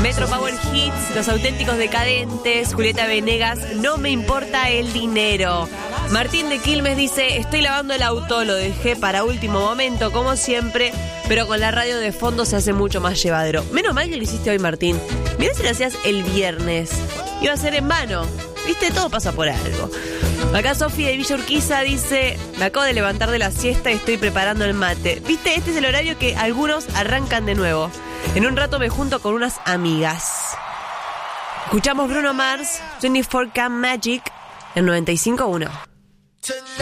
Metro Power Hits, Los Auténticos Decadentes, Julieta Venegas, No me importa el dinero. Martín de Quilmes dice, estoy lavando el auto, lo dejé para último momento, como siempre, pero con la radio de fondo se hace mucho más llevadero. Menos mal que lo hiciste hoy, Martín. Mirá si lo hacías el viernes. Iba a ser en vano. Viste, todo pasa por algo. Acá Sofi de Villa Urquiza dice, me acabo de levantar de la siesta y estoy preparando el mate. Viste, este es el horario que algunos arrancan de nuevo. En un rato me junto con unas amigas. Escuchamos Bruno Mars, 24K Magic, en 95.1.